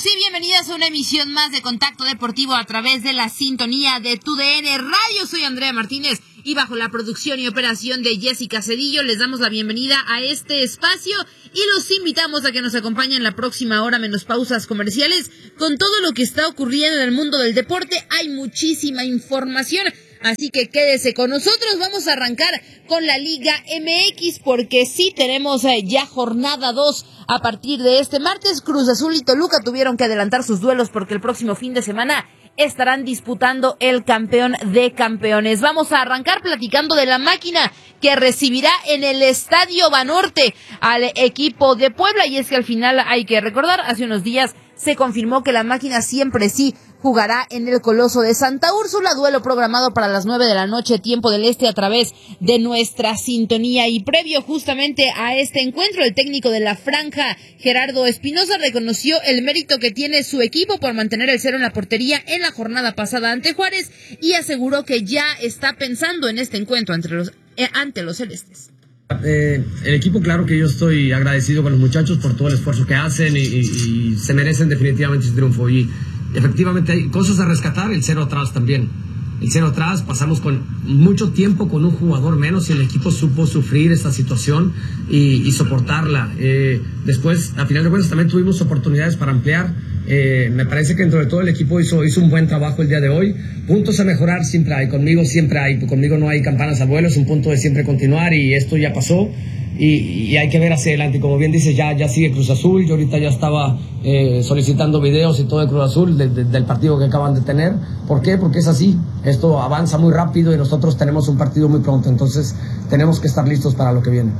y bienvenidas a una emisión más de Contacto Deportivo a través de la sintonía de TUDN Radio. Soy Andrea Martínez y bajo la producción y operación de Jessica Cedillo les damos la bienvenida a este espacio y los invitamos a que nos acompañen la próxima hora menos pausas comerciales con todo lo que está ocurriendo en el mundo del deporte. Hay muchísima información, así que quédese con nosotros. Vamos a arrancar con la Liga MX porque sí tenemos ya jornada 2 a partir de este martes. Cruz Azul y Toluca tuvieron que adelantar sus duelos porque el próximo fin de semana estarán disputando el campeón de campeones. Vamos a arrancar platicando de la máquina que recibirá en el Estadio Banorte al equipo de Puebla. Y es que al final hay que recordar, hace unos días se confirmó que la máquina siempre sí jugará en el Coloso de Santa Úrsula, duelo programado para las 9 de la noche, tiempo del este, a través de nuestra sintonía. Y previo justamente a este encuentro, el técnico de la franja, Gerardo Espinoza, reconoció el mérito que tiene su equipo por mantener el cero en la portería en la jornada pasada ante Juárez y aseguró que ya está pensando en este encuentro ante los celestes. El equipo, claro que yo estoy agradecido con los muchachos por todo el esfuerzo que hacen y se merecen definitivamente ese triunfo. Y efectivamente hay cosas a rescatar, el cero atrás también. El cero atrás, pasamos con mucho tiempo con un jugador menos y el equipo supo sufrir esta situación y soportarla. Después, a final de cuentas, también tuvimos oportunidades para ampliar. Me parece que dentro de todo el equipo hizo un buen trabajo el día de hoy. Puntos a mejorar siempre hay, conmigo siempre hay, conmigo no hay campanas al vuelo, es un punto de siempre continuar y esto ya pasó y hay que ver hacia adelante. Como bien dices, ya sigue Cruz Azul. Yo ahorita ya estaba solicitando videos y todo de Cruz Azul del partido que acaban de tener. ¿Por qué? Porque es así, esto avanza muy rápido y nosotros tenemos un partido muy pronto, entonces tenemos que estar listos para lo que viene.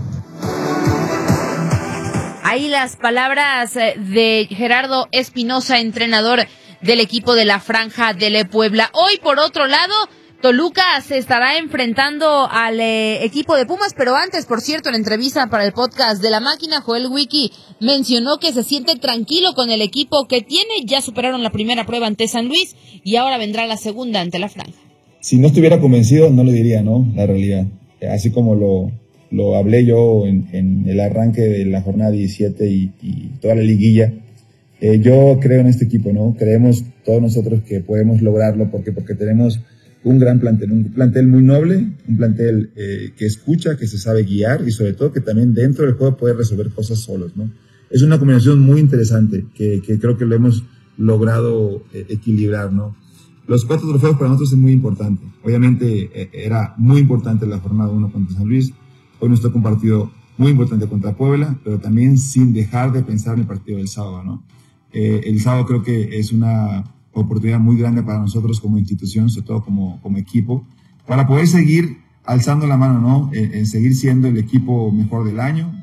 Ahí las palabras de Gerardo Espinoza, entrenador del equipo de la franja de Puebla. Hoy, por otro lado, Toluca se estará enfrentando al equipo de Pumas, pero antes, por cierto, en entrevista para el podcast de La Máquina, Joel Wiki mencionó que se siente tranquilo con el equipo que tiene. Ya superaron la primera prueba ante San Luis y ahora vendrá la segunda ante la franja. Si no estuviera convencido, no lo diría, ¿no? La realidad. Así como lo hablé yo en el arranque de la jornada 17 y toda la liguilla. Yo creo en este equipo, ¿no? Creemos todos nosotros que podemos lograrlo porque tenemos un gran plantel, un plantel muy noble, un plantel que escucha, que se sabe guiar y sobre todo que también dentro del juego puede resolver cosas solos, ¿no? Es una combinación muy interesante que creo que lo hemos logrado equilibrar, ¿no? Los 4 trofeos para nosotros es muy importante. Obviamente era muy importante la jornada 1 contra San Luis. Hoy nos toca un partido muy importante contra Puebla, pero también sin dejar de pensar en el partido del sábado, ¿no? El sábado creo que es una oportunidad muy grande para nosotros como institución, sobre todo como equipo, para poder seguir alzando la mano, ¿no? En seguir siendo el equipo mejor del año.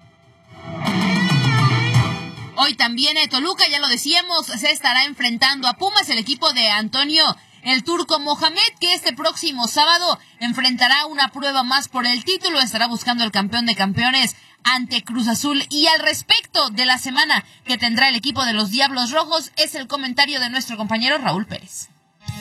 Hoy también Toluca, ya lo decíamos, se estará enfrentando a Pumas, el equipo de Antonio el Turco Mohamed, que este próximo sábado enfrentará una prueba más por el título, estará buscando el campeón de campeones ante Cruz Azul. Y al respecto de la semana que tendrá el equipo de los Diablos Rojos, es el comentario de nuestro compañero Raúl Pérez.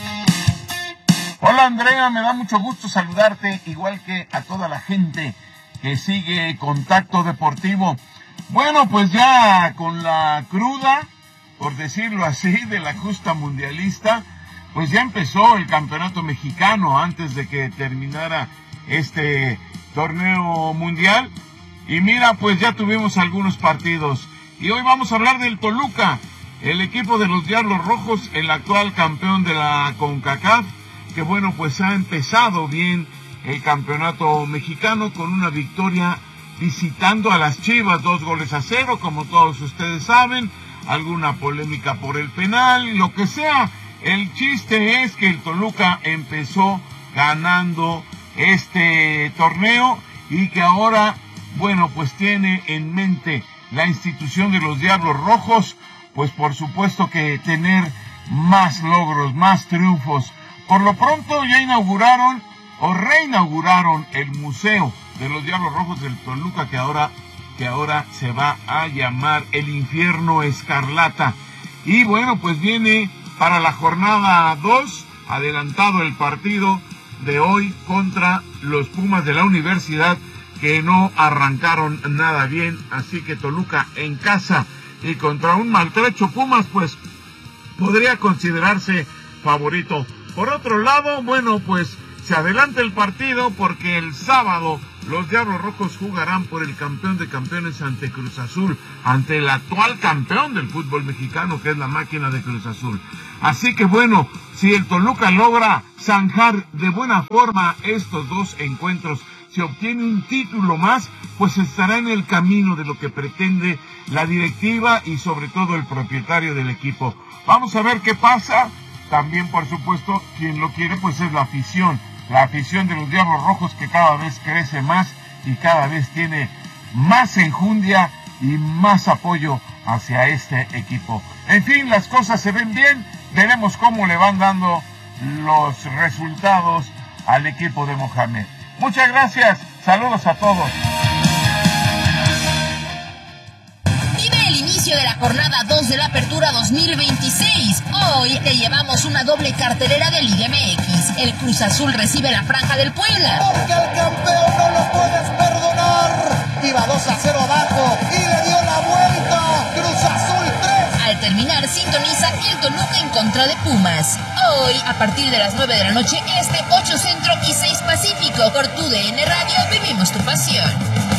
Hola Andrea, me da mucho gusto saludarte, igual que a toda la gente que sigue Contacto Deportivo. Bueno, pues ya con la cruda, por decirlo así, de la justa mundialista, pues ya empezó el campeonato mexicano antes de que terminara este torneo mundial. Y mira, pues ya tuvimos algunos partidos. Y hoy vamos a hablar del Toluca, el equipo de los Diablos Rojos, el actual campeón de la CONCACAF, que bueno, pues ha empezado bien el campeonato mexicano con una victoria visitando a las Chivas, 2-0, como todos ustedes saben. Alguna polémica por el penal, lo que sea. El chiste es que el Toluca empezó ganando este torneo y que ahora, bueno, pues tiene en mente la institución de los Diablos Rojos, pues por supuesto que tener más logros, más triunfos. Por lo pronto ya inauguraron o reinauguraron el Museo de los Diablos Rojos del Toluca, que ahora se va a llamar el Infierno Escarlata. Y bueno, pues viene para la jornada 2, adelantado el partido de hoy contra los Pumas de la Universidad, que no arrancaron nada bien, así que Toluca en casa y contra un maltrecho Pumas, pues podría considerarse favorito. Por otro lado, bueno, pues se adelanta el partido porque el sábado los Diablos Rojos jugarán por el campeón de campeones ante Cruz Azul, ante el actual campeón del fútbol mexicano, que es la Máquina de Cruz Azul. Así que bueno, si el Toluca logra zanjar de buena forma estos dos encuentros, si obtiene un título más, pues estará en el camino de lo que pretende la directiva y sobre todo el propietario del equipo. Vamos a ver qué pasa. También, por supuesto, quien lo quiere pues es la afición de los Diablos Rojos, que cada vez crece más y cada vez tiene más enjundia y más apoyo hacia este equipo. En fin, las cosas se ven bien, veremos cómo le van dando los resultados al equipo de Mohamed. Muchas gracias, saludos a todos. Vive el inicio de la jornada 2 de la Apertura 2026. Hoy te llevamos una doble cartelera de Liga MX. El Cruz Azul recibe la Franja del Puebla. Porque al campeón no lo puedes perdonar. Iba 2-0 abajo y le dio la vuelta. Cruz Azul 3. Al terminar, sintoniza el Toluca en contra de Pumas. Hoy, a partir de las 9 de la noche, 8 Centro y 6 Pacífico. Por tu DN Radio, vivimos tu pasión.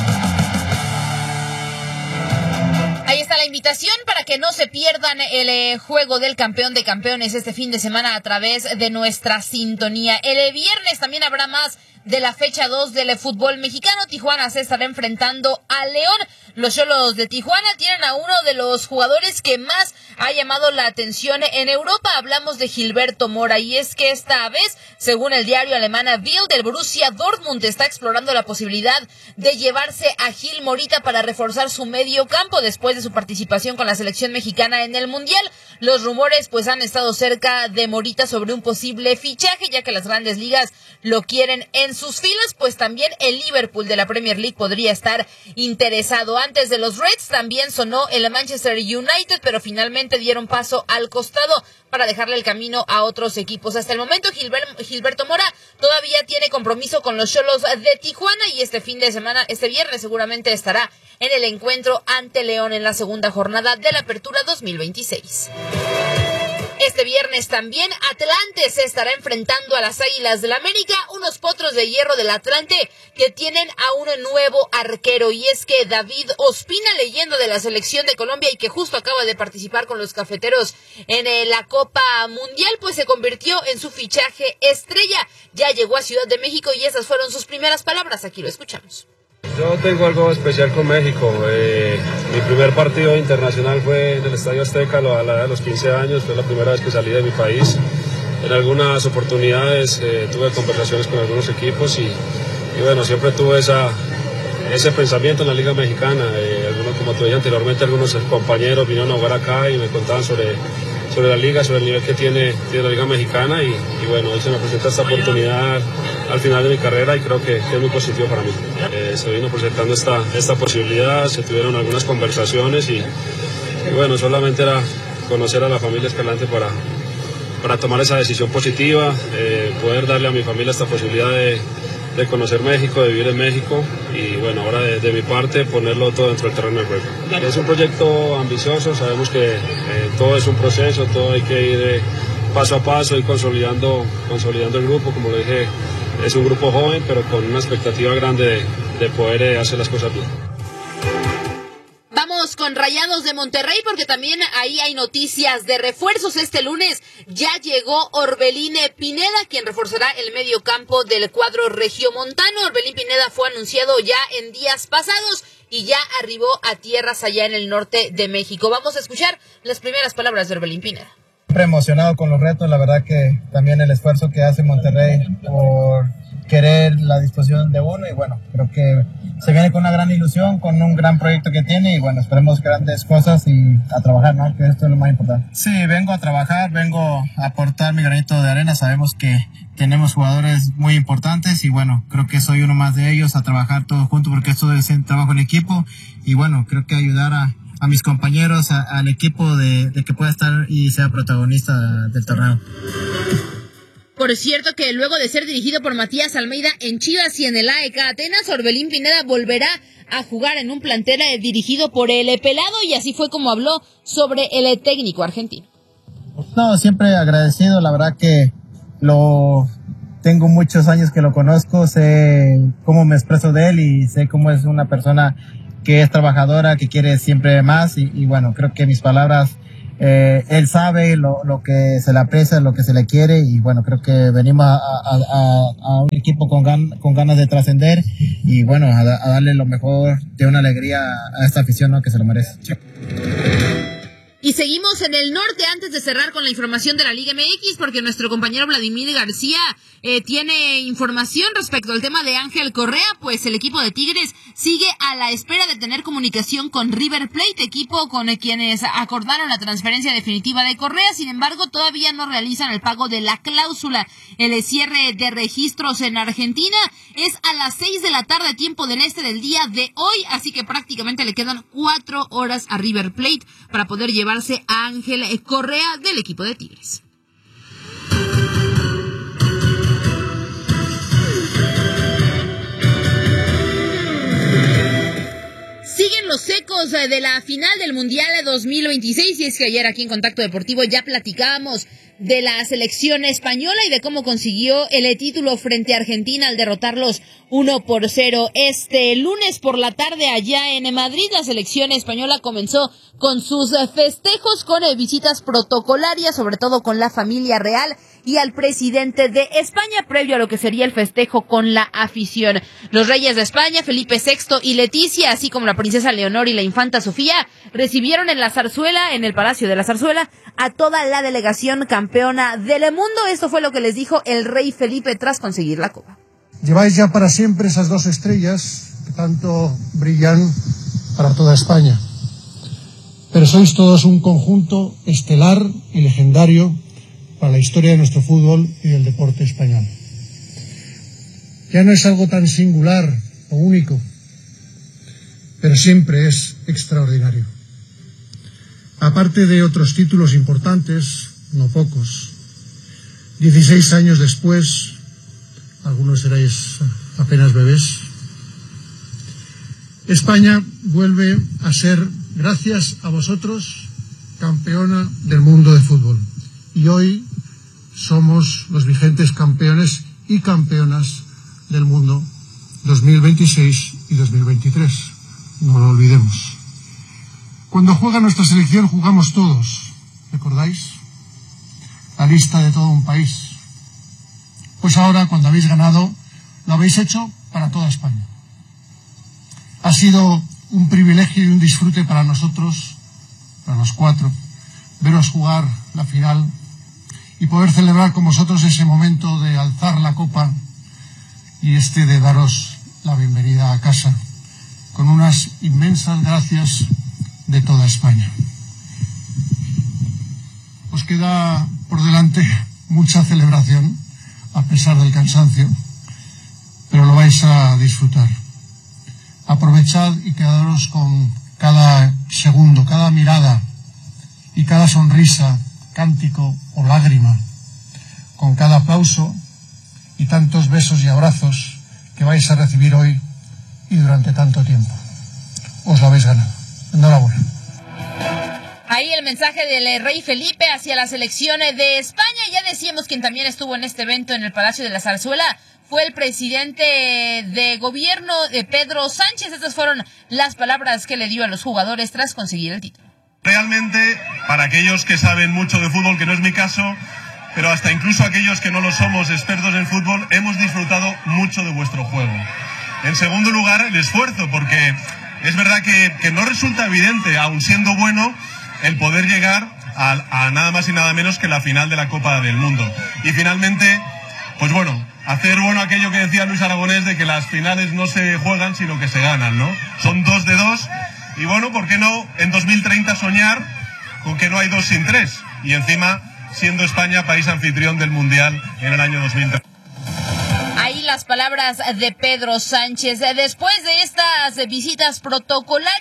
Ahí está la invitación para que no se pierdan el juego del campeón de campeones este fin de semana a través de nuestra sintonía. El viernes también habrá más de la fecha 2 del fútbol mexicano. Tijuana se estará enfrentando a León. Los Xolos de Tijuana tienen a uno de los jugadores que más ha llamado la atención en Europa. Hablamos de Gilberto Mora, y es que esta vez, según el diario alemán Bild, el Borussia Dortmund está explorando la posibilidad de llevarse a Gil Morita para reforzar su medio campo después de su participación con la selección mexicana en el Mundial. Los rumores pues han estado cerca de Morita sobre un posible fichaje, ya que las grandes ligas lo quieren en sus filas. Pues también el Liverpool de la Premier League podría estar interesado. Antes de los Reds también sonó el Manchester United, pero finalmente dieron paso al costado para dejarle el camino a otros equipos. Hasta el momento, Gilberto Mora todavía tiene compromiso con los Xolos de Tijuana, y este fin de semana, este viernes seguramente estará en el encuentro ante León en la segunda jornada de la Apertura 2026. Este viernes también Atlante se estará enfrentando a las Águilas del América, unos potros de hierro del Atlante que tienen a un nuevo arquero, y es que David Ospina, leyenda de la selección de Colombia y que justo acaba de participar con los cafeteros en la Copa Mundial, pues se convirtió en su fichaje estrella. Ya llegó a Ciudad de México y esas fueron sus primeras palabras. Aquí lo escuchamos. Yo tengo algo especial con México. Mi primer partido internacional fue en el Estadio Azteca a la edad de los 15 años. Fue la primera vez que salí de mi país. En algunas oportunidades tuve conversaciones con algunos equipos y bueno, siempre tuve ese pensamiento en la Liga Mexicana. Algunos, como te dije anteriormente, algunos compañeros vinieron a jugar acá y me contaban sobre la liga, sobre el nivel que tiene la Liga Mexicana y bueno, hoy se me presenta esta oportunidad al final de mi carrera y creo que es muy positivo para mí. Se vino presentando esta posibilidad, se tuvieron algunas conversaciones y bueno, solamente era conocer a la familia Escalante para tomar esa decisión positiva, poder darle a mi familia esta posibilidad de conocer México, de vivir en México y bueno, ahora de mi parte ponerlo todo dentro del terreno de juego. Es un proyecto ambicioso, sabemos que todo es un proceso, todo hay que ir paso a paso, ir consolidando el grupo, como lo dije, es un grupo joven pero con una expectativa grande de poder hacer las cosas bien. Vamos con Rayados de Monterrey porque también ahí hay noticias de refuerzos. Este lunes ya llegó Orbelín Pineda, quien reforzará el medio campo del cuadro regiomontano. Orbelín Pineda fue anunciado ya en días pasados y ya arribó a tierras allá en el norte de México. Vamos a escuchar las primeras palabras de Orbelín Pineda. Siempre emocionado con los retos, la verdad que también el esfuerzo que hace Monterrey por querer la disposición de uno y bueno, creo que se viene con una gran ilusión, con un gran proyecto que tiene y bueno, esperemos grandes cosas y a trabajar, ¿no? Que esto es lo más importante. Sí, vengo a trabajar, vengo a aportar mi granito de arena, sabemos que tenemos jugadores muy importantes y bueno, creo que soy uno más de ellos, a trabajar todos juntos porque esto es un trabajo en equipo y bueno, creo que ayudar a mis compañeros, al equipo de que pueda estar y sea protagonista del torneo. Por cierto que luego de ser dirigido por Matías Almeida en Chivas y en el AEK Atenas, Orbelín Pineda volverá a jugar en un plantel dirigido por el Pelado, y así fue como habló sobre el técnico argentino. No, siempre agradecido, la verdad que tengo muchos años que lo conozco, sé cómo me expreso de él y sé cómo es una persona que es trabajadora, que quiere siempre más y bueno, creo que mis palabras, él sabe lo que se le aprecia, lo que se le quiere y bueno, creo que venimos a un equipo con ganas de trascender y bueno, a darle lo mejor de una alegría a esta afición, ¿no? Que se lo merece. Y seguimos en el norte antes de cerrar con la información de la Liga MX, porque nuestro compañero Vladimir García tiene información respecto al tema de Ángel Correa. Pues el equipo de Tigres sigue a la espera de tener comunicación con River Plate, equipo con quienes acordaron la transferencia definitiva de Correa. Sin embargo, todavía no realizan el pago de la cláusula. El cierre de registros en Argentina es a las 6 de la tarde, tiempo del este del día de hoy, así que prácticamente le quedan 4 horas a River Plate para poder llevarse a Ángel Correa del equipo de Tigres. Siguen los ecos de la final del Mundial de 2026, y es que ayer aquí en Contacto Deportivo ya platicábamos de la selección española y de cómo consiguió el título frente a Argentina al derrotarlos 1-0. Este lunes por la tarde allá en Madrid, la selección española comenzó con sus festejos, con visitas protocolarias, sobre todo con la familia real y al presidente de España, previo a lo que sería el festejo con la afición. Los reyes de España, Felipe VI y Leticia, así como la princesa Leonor y la infanta Sofía, recibieron en la zarzuela, en el Palacio de la Zarzuela, a toda la delegación campeona del mundo. Esto fue lo que les dijo el rey Felipe tras conseguir la copa. Lleváis ya para siempre esas 2 estrellas que tanto brillan para toda España. Pero sois todos un conjunto estelar y legendario para la historia de nuestro fútbol y del deporte español. Ya no es algo tan singular o único, pero siempre es extraordinario. Aparte de otros títulos importantes, no pocos, 16 años después, algunos seréis apenas bebés, España vuelve a ser, gracias a vosotros, campeona del mundo de fútbol. Y hoy somos los vigentes campeones y campeonas del mundo 2026 y 2023. No lo olvidemos. Cuando juega nuestra selección jugamos todos, ¿recordáis? La lista de todo un país. Pues ahora, cuando habéis ganado, lo habéis hecho para toda España. Ha sido un privilegio y un disfrute para nosotros, para los 4, veros jugar la final y poder celebrar con vosotros ese momento de alzar la copa y de daros la bienvenida a casa, con unas inmensas gracias de toda España. Os queda por delante mucha celebración, a pesar del cansancio, pero lo vais a disfrutar. Aprovechad y quedaros con cada segundo, cada mirada y cada sonrisa, cántico o lágrima, con cada aplauso y tantos besos y abrazos que vais a recibir hoy y durante tanto tiempo. Os lo habéis ganado. Enhorabuena. Ahí el mensaje del rey Felipe hacia la selección de España. Ya decíamos quien también estuvo en este evento en el Palacio de la Zarzuela fue el presidente de gobierno de Pedro Sánchez. Estas fueron las palabras que le dio a los jugadores tras conseguir el título. Realmente, para aquellos que saben mucho de fútbol, que no es mi caso, pero hasta incluso aquellos que no lo somos expertos en fútbol, hemos disfrutado mucho de vuestro juego. En segundo lugar, el esfuerzo, porque es verdad que no resulta evidente, aun siendo bueno, el poder llegar a nada más y nada menos que la final de la Copa del Mundo. Y finalmente, pues bueno, hacer bueno aquello que decía Luis Aragonés de que las finales no se juegan sino que se ganan, ¿no? Son 2 de 2 y bueno, ¿por qué no en 2030 soñar con que no hay 2 sin 3? Y encima siendo España país anfitrión del Mundial en el año 2030. Ahí las palabras de Pedro Sánchez. Después de estas visitas protocolarias,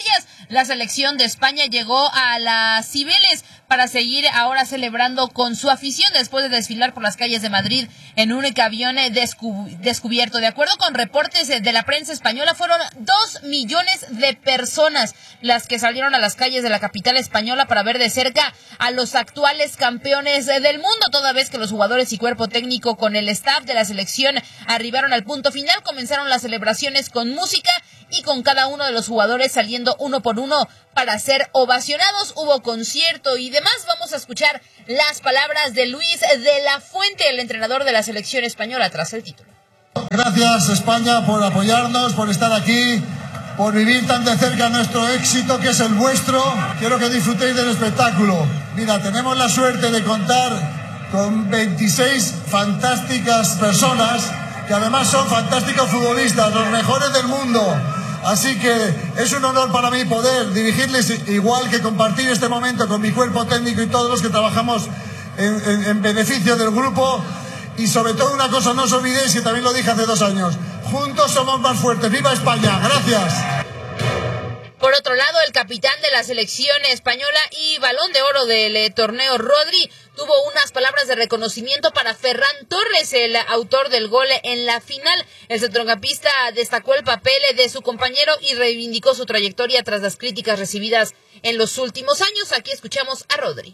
la selección de España llegó a las Cibeles para seguir ahora celebrando con su afición después de desfilar por las calles de Madrid en un avión descubierto. De acuerdo con reportes de la prensa española, fueron 2 millones de personas las que salieron a las calles de la capital española para ver de cerca a los actuales campeones del mundo, toda vez que los jugadores y cuerpo técnico con el staff de la selección arribaron al punto final. Comenzaron las celebraciones con música y con cada uno de los jugadores saliendo uno por uno para ser ovacionados. Hubo concierto y demás. Vamos a escuchar las palabras de Luis de la Fuente, el entrenador de la selección española, tras el título. Gracias, España, por apoyarnos, por estar aquí, por vivir tan de cerca nuestro éxito, que es el vuestro. Quiero que disfrutéis del espectáculo. Mira, tenemos la suerte de contar con 26 fantásticas personas, que además son fantásticos futbolistas, los mejores del mundo. Así que es un honor para mí poder dirigirles, igual que compartir este momento con mi cuerpo técnico y todos los que trabajamos en beneficio del grupo. Y sobre todo una cosa, no os olvidéis, que también lo dije hace 2 años, juntos somos más fuertes. ¡Viva España! ¡Gracias! Por otro lado, el capitán de la selección española y Balón de Oro del torneo, Rodri, tuvo unas palabras de reconocimiento para Ferran Torres, el autor del gol en la final. El centrocampista destacó el papel de su compañero y reivindicó su trayectoria tras las críticas recibidas en los últimos años. Aquí escuchamos a Rodri.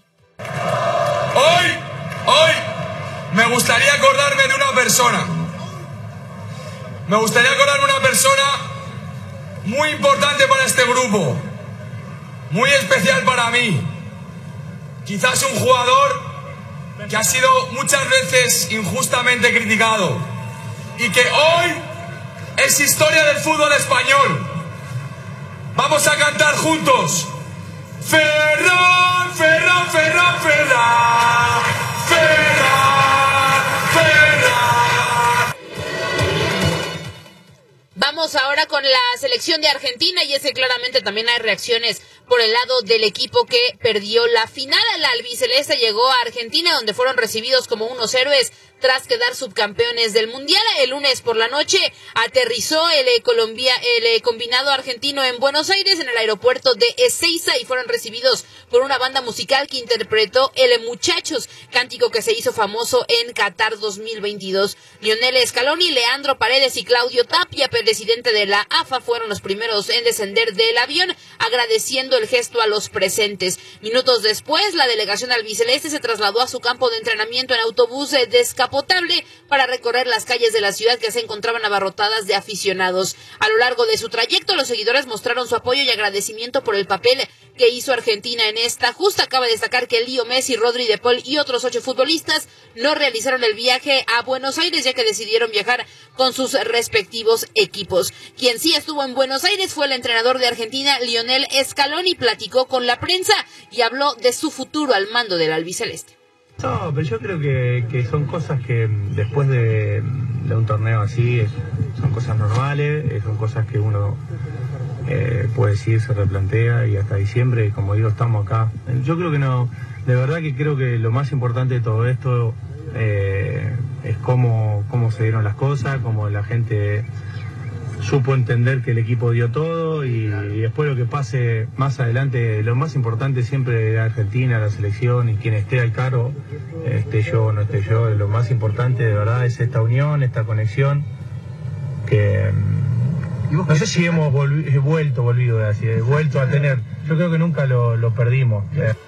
Hoy me gustaría acordarme de una persona. Me gustaría acordarme de una persona muy importante para este grupo, muy especial para mí. Quizás un jugador que ha sido muchas veces injustamente criticado y que hoy es historia del fútbol español. Vamos a cantar juntos. Ferran, Ferran, Ferran, Ferran, Ferran, Ferran. Vamos ahora con la selección de Argentina, y es que claramente también hay reacciones por el lado del equipo que perdió la final. La albiceleste llegó a Argentina, donde fueron recibidos como unos héroes tras quedar subcampeones del Mundial. El lunes por la noche aterrizó el combinado argentino en Buenos Aires, en el aeropuerto de Ezeiza, y fueron recibidos por una banda musical que interpretó el Muchachos, cántico que se hizo famoso en Qatar 2022. Lionel Scaloni, Leandro Paredes y Claudio Tapia, presidente de la AFA, fueron los primeros en descender del avión, agradeciendo el gesto a los presentes. Minutos después, la delegación albiceleste se trasladó a su campo de entrenamiento en autobús descapotable para recorrer las calles de la ciudad, que se encontraban abarrotadas de aficionados. A lo largo de su trayecto, los seguidores mostraron su apoyo y agradecimiento por el papel que hizo Argentina en esta justa. Acaba de destacar que Leo Messi, Rodri de Paul y otros 8 futbolistas no realizaron el viaje a Buenos Aires, ya que decidieron viajar con sus respectivos equipos. Quien sí estuvo en Buenos Aires fue el entrenador de Argentina, Lionel Scaloni. Platicó con la prensa y habló de su futuro al mando del albiceleste. No, pero yo creo que son cosas que después de un torneo así son cosas normales, son cosas que uno puede decir, se replantea, y hasta diciembre, como digo, estamos acá. Yo creo que no, de verdad que creo que lo más importante de todo esto es cómo se dieron las cosas, cómo la gente supo entender que el equipo dio todo, y después lo que pase más adelante, lo más importante siempre de Argentina, la selección y quien esté al cargo, esté yo o no esté yo, lo más importante de verdad es esta unión, esta conexión, que no sé si hemos vuelto a tener, yo creo que nunca lo perdimos.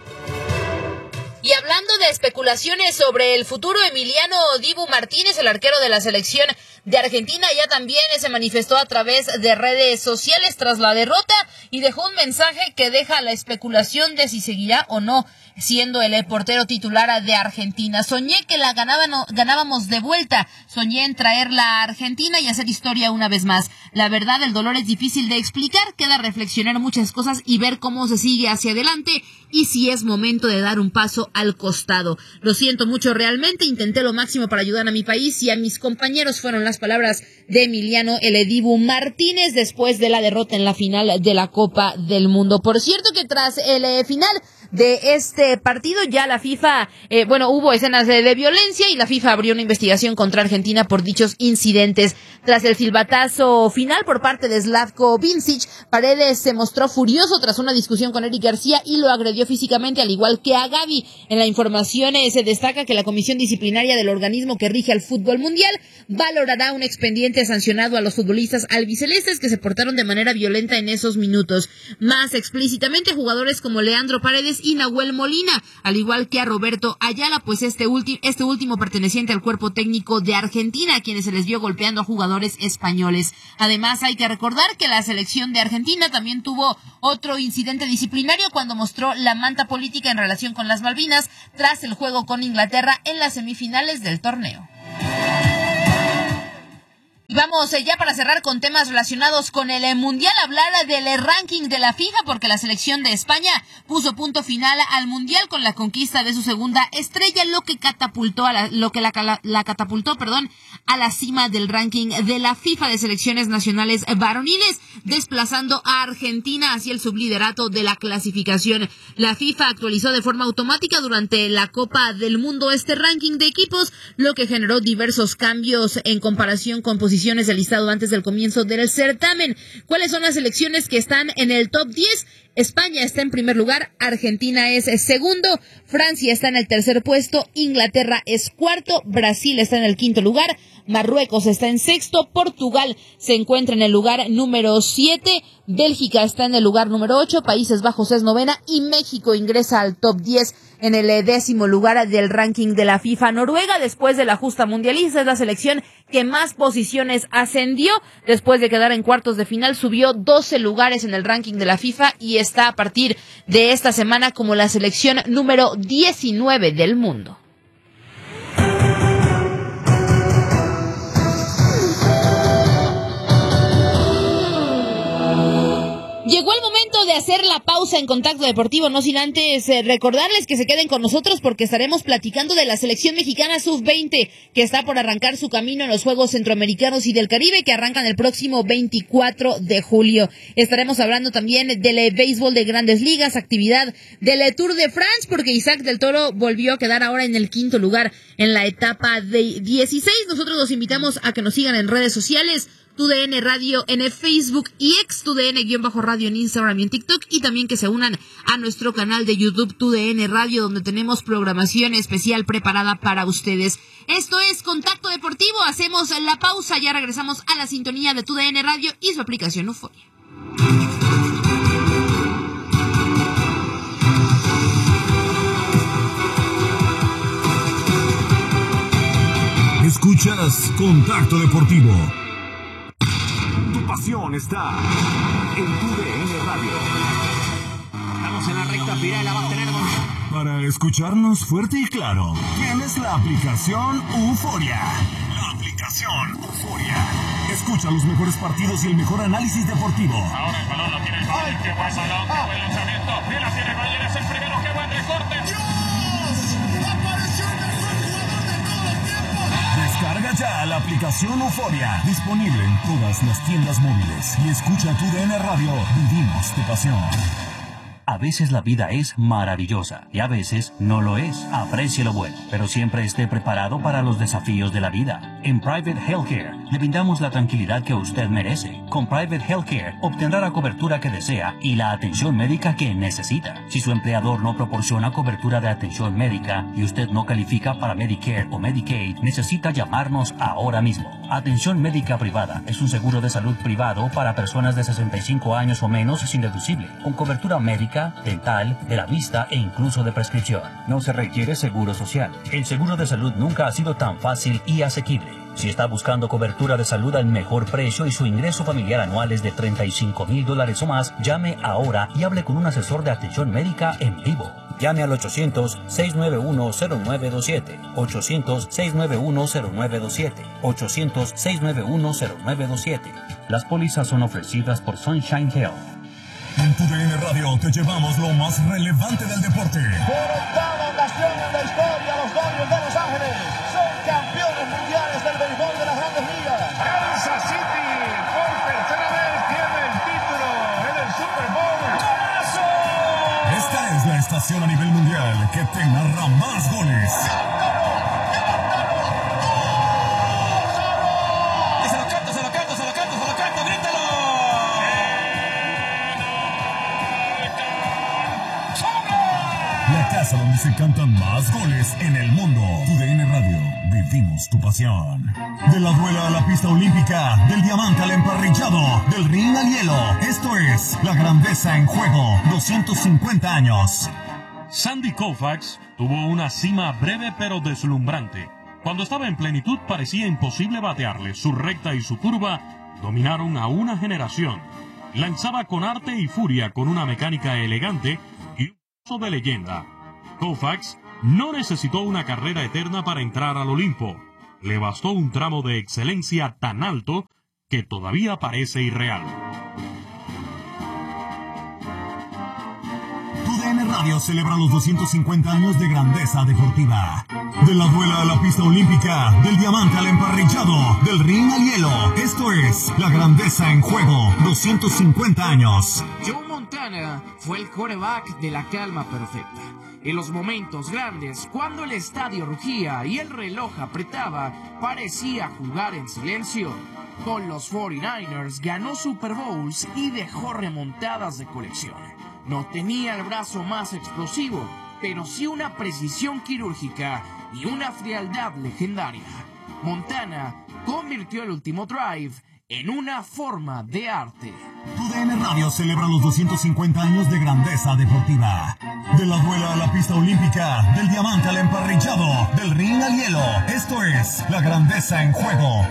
Y hablando de especulaciones sobre el futuro, Emiliano Dibu Martínez, el arquero de la selección de Argentina, ya también se manifestó a través de redes sociales tras la derrota y dejó un mensaje que deja la especulación de si seguirá o no siendo el portero titular de Argentina. Soñé que la ganábamos de vuelta, soñé en traerla a Argentina y hacer historia una vez más. La verdad, el dolor es difícil de explicar, queda reflexionar muchas cosas y ver cómo se sigue hacia adelante y si es momento de dar un paso al costado. Lo siento mucho realmente, intenté lo máximo para ayudar a mi país y a mis compañeros, fueron las palabras de Emiliano El Dibu Martínez después de la derrota en la final de la Copa del Mundo. Por cierto que tras el final de este partido ya la FIFA, hubo escenas de violencia y la FIFA abrió una investigación contra Argentina por dichos incidentes. Tras el silbatazo final por parte de Slavko Vincic, Paredes se mostró furioso tras una discusión con Eric García y lo agredió físicamente, al igual que a Gavi. En la información se destaca que la comisión disciplinaria del organismo que rige al fútbol mundial valorará un expediente sancionado a los futbolistas albicelestes que se portaron de manera violenta en esos minutos. Más explícitamente, jugadores como Leandro Paredes y Nahuel Molina, al igual que a Roberto Ayala, pues este último perteneciente al cuerpo técnico de Argentina, a quienes se les vio golpeando a jugadores españoles. Además, hay que recordar que la selección de Argentina también tuvo otro incidente disciplinario cuando mostró la manta política en relación con las Malvinas tras el juego con Inglaterra en las semifinales del torneo. Y vamos ya para cerrar con temas relacionados con el Mundial, hablar del ranking de la FIFA, porque la selección de España puso punto final al Mundial con la conquista de su segunda estrella, lo que catapultó la catapultó a la cima del ranking de la FIFA de selecciones nacionales varoniles, desplazando a Argentina hacia el subliderato de la clasificación. La FIFA actualizó de forma automática durante la Copa del Mundo este ranking de equipos, lo que generó diversos cambios en comparación con posiciones del listado antes del comienzo del certamen. ¿Cuáles son las selecciones que están en el top 10? España está en primer lugar, Argentina es segundo, Francia está en el tercer puesto, Inglaterra es cuarto, Brasil está en el quinto lugar, Marruecos está en sexto, Portugal se encuentra en el lugar número 7, Bélgica está en el lugar número 8, Países Bajos es novena y México ingresa al top 10 en el 10º lugar del ranking de la FIFA. Noruega, después de la justa mundialista, es la selección que más posiciones ascendió. Después de quedar en cuartos de final, subió 12 lugares en el ranking de la FIFA y está a partir de esta semana como la selección número 19 del mundo. Llegó el momento de hacer la pausa en Contacto Deportivo, no sin antes recordarles que se queden con nosotros porque estaremos platicando de la selección mexicana sub-20 que está por arrancar su camino en los Juegos Centroamericanos y del Caribe que arrancan el próximo 24 de julio. Estaremos hablando también del béisbol de Grandes Ligas, actividad del Tour de France, porque Isaac del Toro volvió a quedar ahora en el quinto lugar en la etapa de 16. Nosotros los invitamos a que nos sigan en redes sociales, TUDN Radio en Facebook y TUDN-radio en Instagram y en TikTok, y también que se unan a nuestro canal de YouTube TUDN Radio, donde tenemos programación especial preparada para ustedes. Esto es Contacto Deportivo, hacemos la pausa, ya regresamos a la sintonía de TUDN Radio y su aplicación Euforia. Escuchas Contacto Deportivo. Tu pasión está en TUDN Radio. Estamos en la recta final, la va a tener. Para escucharnos fuerte y claro, tienes la aplicación Euforia. La aplicación Euforia. Escucha los mejores partidos y el mejor análisis deportivo. Ahora el balón lo tiene el Bayern. Qué buen balón, qué buen lanzamiento. Bien la tiene el Bayern, es el primero. Qué buen recorte. Descarga ya la aplicación Euforia, disponible en todas las tiendas móviles. Y escucha TUDN Radio, vivimos tu pasión. A veces la vida es maravillosa y a veces no lo es. Aprecie lo bueno, pero siempre esté preparado para los desafíos de la vida. En Private Healthcare le brindamos la tranquilidad que usted merece. Con Private Healthcare obtendrá la cobertura que desea y la atención médica que necesita. Si su empleador no proporciona cobertura de atención médica y usted no califica para Medicare o Medicaid, necesita llamarnos ahora mismo. Atención médica privada es un seguro de salud privado para personas de 65 años o menos sin deducible, con cobertura médica, dental, de la vista e incluso de prescripción. No se requiere seguro social. El seguro de salud nunca ha sido tan fácil y asequible. Si está buscando cobertura de salud al mejor precio y su ingreso familiar anual es de $35,000 o más, llame ahora y hable con un asesor de atención médica en vivo. Llame al 800-691-0927, 800-691-0927, 800-691-0927. Las pólizas son ofrecidas por Sunshine Health. En TUDN Radio te llevamos lo más relevante del deporte. Por octava ocasión en la historia, los Dodgers de Los Ángeles son campeones mundiales del béisbol de las Grandes Ligas. Kansas City por tercera vez tiene el título en el Super Bowl. ¡Golazo! Esta es la estación a nivel mundial que te narra más goles. Y se lo canta, la casa donde se cantan más goles en el mundo. TUDN Radio, vivimos tu pasión. De la duela a la pista olímpica, del diamante al emparrillado, del ring al hielo. Esto es la grandeza en juego, 250 años. Sandy Koufax tuvo una cima breve pero deslumbrante. Cuando estaba en plenitud parecía imposible batearle. Su recta y su curva dominaron a una generación. Lanzaba con arte y furia, con una mecánica elegante y un uso de leyenda. Koufax no necesitó una carrera eterna para entrar al Olimpo. Le bastó un tramo de excelencia tan alto que todavía parece irreal. TUDN Radio celebra los 250 años de grandeza deportiva. De la duela a la pista olímpica, del diamante al emparrillado, del ring al hielo. Esto es la grandeza en juego, 250 años. Joe Montana fue el quarterback de la calma perfecta. En los momentos grandes, cuando el estadio rugía y el reloj apretaba, parecía jugar en silencio. Con los 49ers ganó Super Bowls y dejó remontadas de colección. No tenía el brazo más explosivo, pero sí una precisión quirúrgica y una frialdad legendaria. Montana convirtió el último drive en una forma de arte. TUDN Radio celebra los 250 años de grandeza deportiva. De la duela a la pista olímpica, del diamante al emparrillado, del ring al hielo. Esto es la grandeza en juego,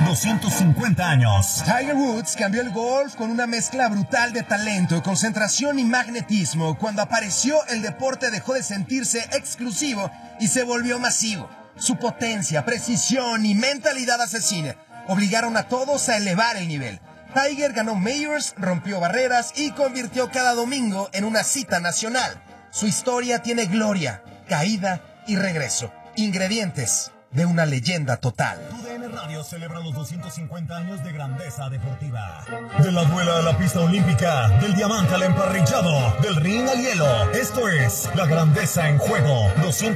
250 años. Tiger Woods cambió el golf con una mezcla brutal de talento, concentración y magnetismo. Cuando apareció, el deporte dejó de sentirse exclusivo y se volvió masivo. Su potencia, precisión y mentalidad asesina obligaron a todos a elevar el nivel. Tiger ganó Majors, rompió barreras y convirtió cada domingo en una cita nacional. Su historia tiene gloria, caída y regreso. Ingredientes de una leyenda total. TUDN Radio celebra los 250 años de grandeza deportiva. De la duela a la pista olímpica, del diamante al emparrillado, del ring al hielo. Esto es la grandeza en juego,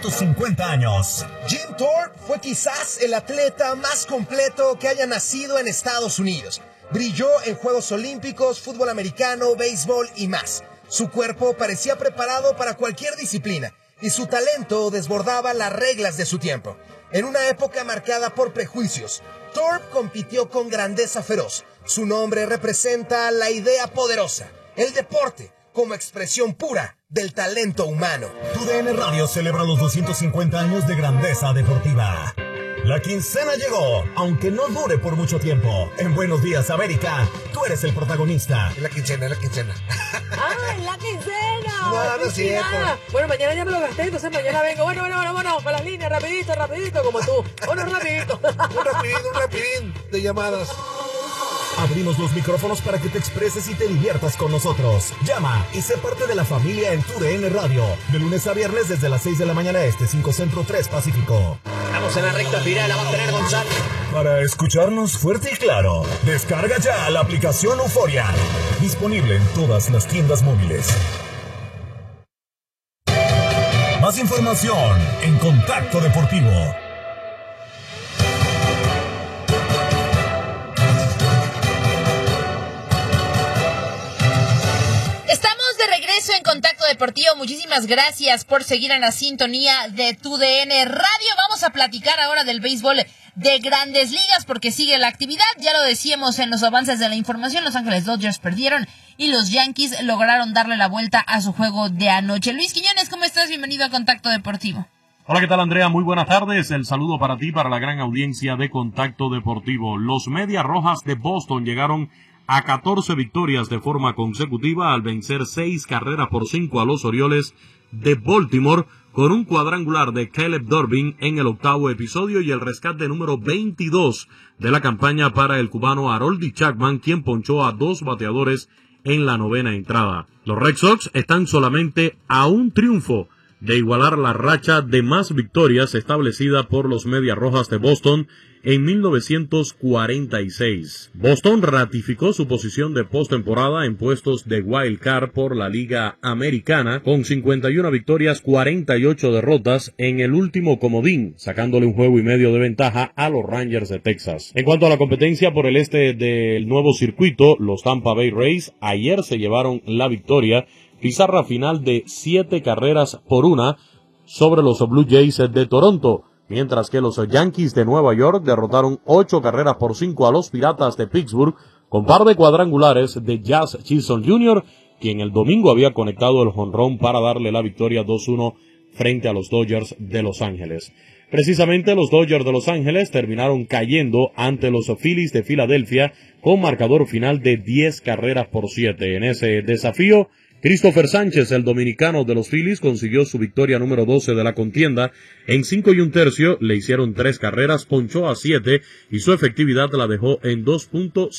250 años. Jim Thorpe fue quizás el atleta más completo que haya nacido en Estados Unidos. Brilló en Juegos Olímpicos, fútbol americano, béisbol y más. Su cuerpo parecía preparado para cualquier disciplina y su talento desbordaba las reglas de su tiempo. En una época marcada por prejuicios, Thorpe compitió con grandeza feroz. Su nombre representa la idea poderosa, el deporte como expresión pura del talento humano. TUDN Radio celebra los 250 años de grandeza deportiva. La quincena llegó, aunque no dure por mucho tiempo. En Buenos Días, América, tú eres el protagonista. La quincena. ¡Ay, la quincena! No, no es cierto. Bueno, mañana ya me lo gasté, entonces mañana vengo. Bueno, para las líneas, rapidito, como tú. Bueno, rapidito. Un rapidín de llamadas. Abrimos los micrófonos para que te expreses y te diviertas con nosotros. Llama y sé parte de la familia en TUDN Radio. De lunes a viernes desde las 6 de la mañana este, 5 Centro, 3 Pacífico. Estamos en la recta final, la va a tener González. Para escucharnos fuerte y claro, descarga ya la aplicación Euforia. Disponible en todas las tiendas móviles. Más información en Contacto Deportivo. En Contacto Deportivo, muchísimas gracias por seguir en la sintonía de TUDN Radio. Vamos a platicar ahora del béisbol de Grandes Ligas porque sigue la actividad. Ya lo decíamos en los avances de la información, Los Ángeles Dodgers perdieron y los Yankees lograron darle la vuelta a su juego de anoche. Luis Quiñones, ¿cómo estás? Bienvenido a Contacto Deportivo. Hola, ¿qué tal, Andrea? Muy buenas tardes. El saludo para ti, para la gran audiencia de Contacto Deportivo. Los Medias Rojas de Boston llegaron a 14 victorias de forma consecutiva al vencer 6-5 a los Orioles de Baltimore con un cuadrangular de Caleb Durbin en el octavo episodio y el rescate número 22 de la campaña para el cubano Harold Chapman, quien ponchó a 2 bateadores en la novena entrada. Los Red Sox están solamente a un triunfo de igualar la racha de más victorias establecida por los Medias Rojas de Boston en 1946. Boston ratificó su posición de postemporada en puestos de wild card por la Liga Americana con 51 victorias, 48 derrotas en el último comodín, sacándole un juego y medio de ventaja a los Rangers de Texas. En cuanto a la competencia por el este del nuevo circuito, los Tampa Bay Rays ayer se llevaron la victoria pizarra final de 7-1 sobre los Blue Jays de Toronto, mientras que los Yankees de Nueva York derrotaron 8-5 a los Piratas de Pittsburgh, con par de cuadrangulares de Jazz Chisholm Jr., quien el domingo había conectado el jonrón para darle la victoria 2-1 frente a los Dodgers de Los Ángeles. Precisamente los Dodgers de Los Ángeles terminaron cayendo ante los Phillies de Filadelfia con marcador final de 10-7. En ese desafío, Christopher Sánchez, el dominicano de los Phillies, consiguió su victoria número 12 de la contienda. En 5 1/3 le hicieron 3 carreras, ponchó a 7 y su efectividad la dejó en 2.5.